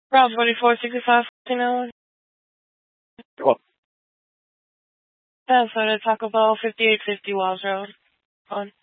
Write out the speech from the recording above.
Route 4465, Cool. Minnesota, Taco Bell, 5850 Wells Road. On.